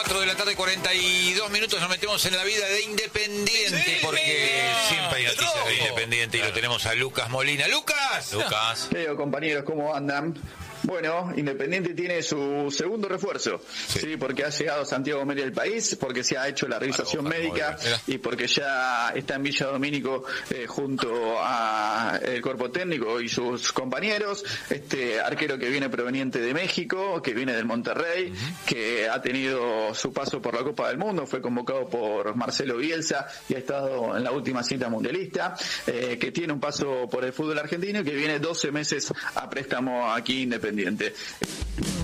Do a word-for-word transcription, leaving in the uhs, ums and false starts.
cuatro de la tarde, cuarenta y dos minutos, nos metemos en la vida de Independiente, Sí, porque sí, siempre hay noticias rojo. de Independiente y lo tenemos a Lucas Molina. ¡Lucas! Lucas. Leo, compañeros, ¿cómo andan? Bueno, Independiente tiene su segundo refuerzo, sí, ¿sí? Porque ha llegado Santiago Meri al país, porque se ha hecho la revisación Para, médica para, y porque ya está en Villa Domínico eh, junto a el cuerpo técnico y sus compañeros, este arquero que viene proveniente de México, que viene del Monterrey, uh-huh. que ha tenido su paso por la Copa del Mundo, fue convocado por Marcelo Bielsa y ha estado en la última cita mundialista, eh, que tiene un paso por el fútbol argentino y que viene doce meses a préstamo aquí Independiente.